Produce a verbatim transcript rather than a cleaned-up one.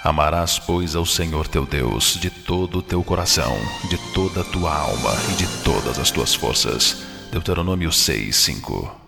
Amarás, pois, ao Senhor teu Deus de todo o teu coração, de toda a tua alma e de todas as tuas forças. Deuteronômio seis, cinco.